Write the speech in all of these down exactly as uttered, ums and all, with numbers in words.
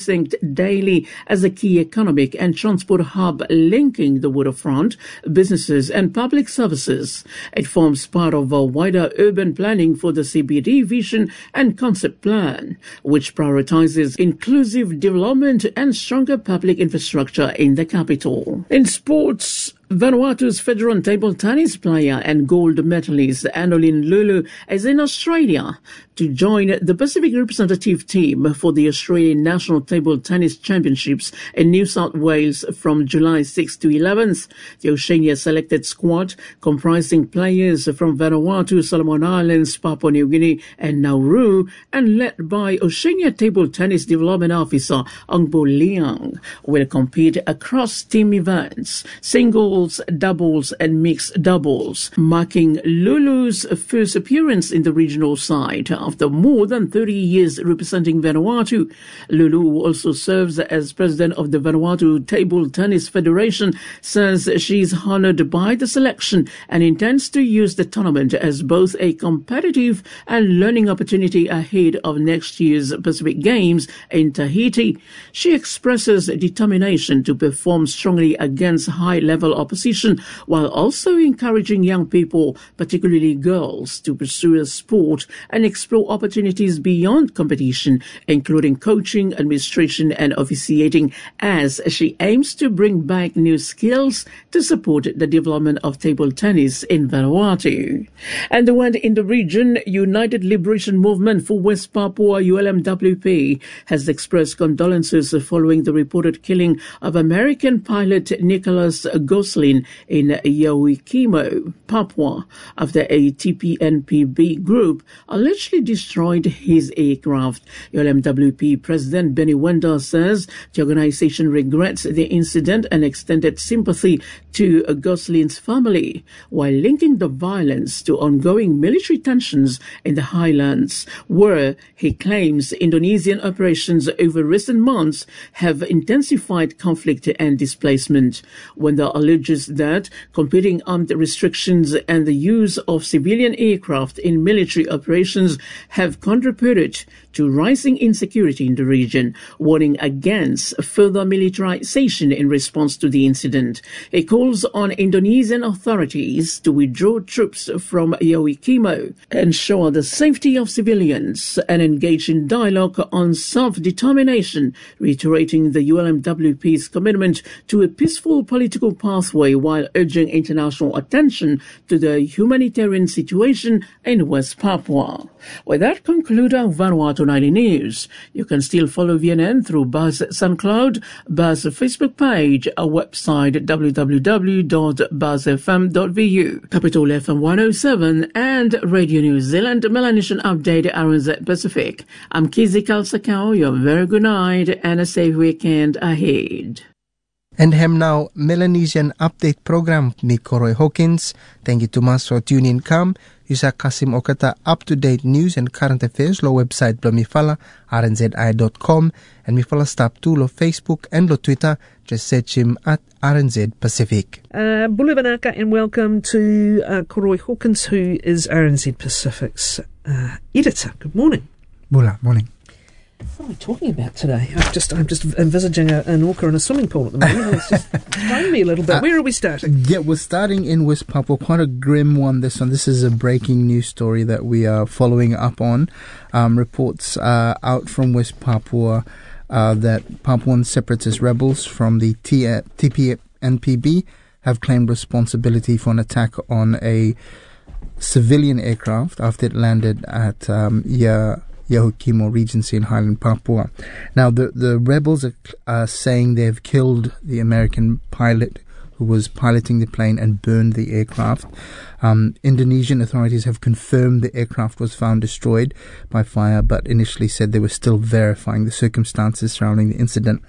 precinct daily as a key economic and transport hub linking the waterfront, businesses and public services. It forms part of a wider urban planning for the C B D vision and concept plan, which prioritizes inclusive development and stronger public infrastructure in the capital. In sports, Vanuatu's veteran table tennis player and gold medalist Annalyn Lulu is in Australia to join the Pacific representative team for the Australian National Table Tennis Championships in New South Wales from July sixth to eleventh. The Oceania selected squad, comprising players from Vanuatu, Solomon Islands, Papua New Guinea and Nauru, and led by Oceania Table Tennis Development Officer Ongbo Liang, will compete across team events, singles, doubles and mixed doubles, marking Lulu's first appearance in the regional side after more than thirty years representing Vanuatu. Lulu, who also serves as president of the Vanuatu Table Tennis Federation, says she is honored by the selection and intends to use the tournament as both a competitive and learning opportunity ahead of next year's Pacific Games in Tahiti. She expresses determination to perform strongly against high-level opposition, while also encouraging young people, particularly girls, to pursue a sport and explore opportunities beyond competition, including coaching, administration and officiating, as she aims to bring back new skills to support the development of table tennis in Vanuatu. And the one in the region, United Liberation Movement for West Papua, U L M W P, has expressed condolences following the reported killing of American pilot Nicholas Goslin in Yaoikimo, Papua, after a T P N P B group allegedly destroyed his aircraft. U L M W P President Benny Wenda says the organization regrets the incident and extended sympathy to Goslin's family, while linking the violence to ongoing military tensions in the highlands, where he claims Indonesian operations over recent months have intensified conflict and displacement. Wenda alleges that competing armed restrictions and the use of civilian aircraft in military operations have contributed to rising insecurity in the region, warning against further militarization in response to the incident. He calls on Indonesian authorities to withdraw troops from Yaoikimo, ensure the safety of civilians, and engage in dialogue on self-determination, reiterating the U L M W P's commitment to a peaceful political pathway while urging international attention to the humanitarian situation in West Papua. With that, conclude our Vanuatu Nightly News. You can still follow V N N through Buzz SoundCloud, Buzz Facebook page, our website w w w dot buzz f m dot v u, Capital F M one oh seven, and Radio New Zealand Melanesian Update R N Z Pacific. I'm Kizzy Kalsakau. You have a very good night and a safe weekend ahead. And hem now Melanesian Update program ni Koroi Hawkins. Thank you to mas for tuning in kam. Yusa Kasim Okata up-to-date news and current affairs lo website blo mifala r n z i dot com and mifala stop to lo Facebook and lo Twitter. Just search him at R N Z Pacific. Uh, Buluvanaka and welcome to uh, Koroi Hawkins, who is R N Z Pacific's uh, editor. Good morning. Bula, morning. What are we talking about today? I'm just, I'm just envisaging a, an orca in a swimming pool at the moment. It's just thrown me a little bit. Uh, Where are we starting? Yeah, we're starting in West Papua. Quite a grim one, this one. This is a breaking news story that we are following up on. Um, reports uh, out from West Papua uh, that Papuan separatist rebels from the T P N P B have claimed responsibility for an attack on a civilian aircraft after it landed at um, Ya Yaoikimo Regency in Highland Papua. Now, the, the rebels are uh, saying they've killed the American pilot who was piloting the plane and burned the aircraft. Um, Indonesian authorities have confirmed the aircraft was found destroyed by fire, but initially said they were still verifying the circumstances surrounding the incident.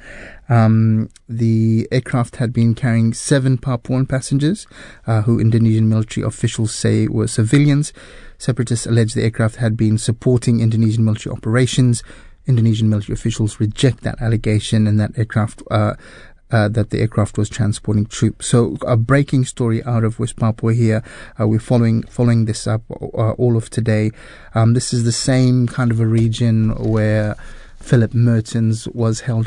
Um, the aircraft had been carrying seven Papuan passengers, uh, who Indonesian military officials say were civilians. Separatists allege the aircraft had been supporting Indonesian military operations. Indonesian military officials reject that allegation and that aircraft, uh, uh, that the aircraft was transporting troops. So a breaking story out of West Papua here. Uh, we're following, following this up, uh, all of today. Um, this is the same kind of a region where Philip Mertens was held